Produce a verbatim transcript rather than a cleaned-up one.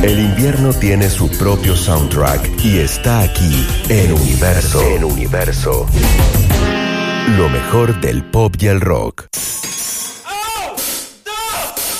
El invierno tiene su propio soundtrack y está aquí en Universo. En Universo. Lo mejor del pop y el rock.